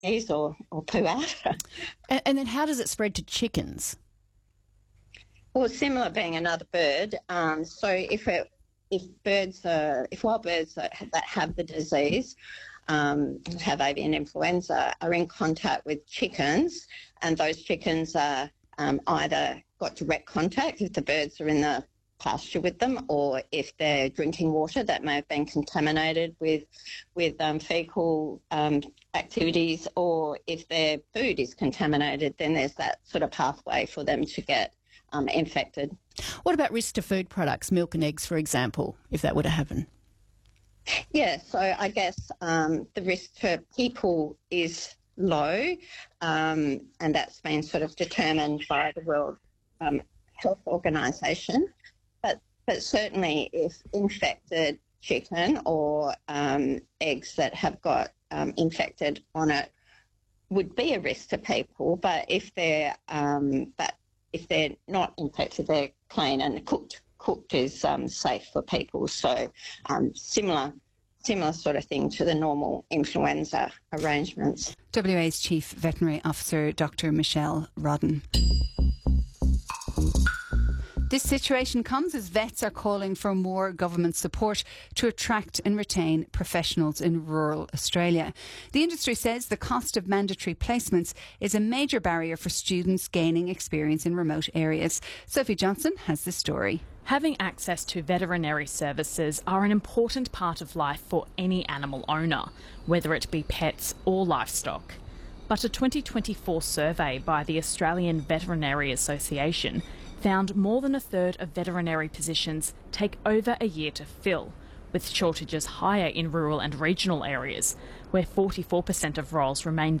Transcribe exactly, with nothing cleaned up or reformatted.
sneeze or, or poo out. And, and then how does it spread to chickens? Well, similar being another bird. Um, so if it, if birds are, if wild birds that have the disease, um, have avian influenza, are in contact with chickens, and those chickens are um, either got direct contact if the birds are in the pasture with them, or if they're drinking water that may have been contaminated with with um, fecal um, activities, or if their food is contaminated, then there's that sort of pathway for them to get um, infected. What about risk to food products, milk and eggs, for example, if that were to happen? Yeah, so I guess um, the risk to people is low, um, and that's been sort of determined by the World um, Health Organisation. But but certainly, if infected chicken or um, eggs that have got um, infected on it would be a risk to people. But if they're um, but if they're not infected, they're clean and cooked. Cooked is um, safe for people. So um, similar. Similar sort of thing to the normal influenza arrangements. W A's Chief Veterinary Officer, Doctor Michelle Rodden. This situation comes as vets are calling for more government support to attract and retain professionals in rural Australia. The industry says the cost of mandatory placements is a major barrier for students gaining experience in remote areas. Sophie Johnson has the story. Having access to veterinary services are an important part of life for any animal owner, whether it be pets or livestock. But a twenty twenty-four survey by the Australian Veterinary Association found more than a third of veterinary positions take over a year to fill, with shortages higher in rural and regional areas, where forty-four percent of roles remain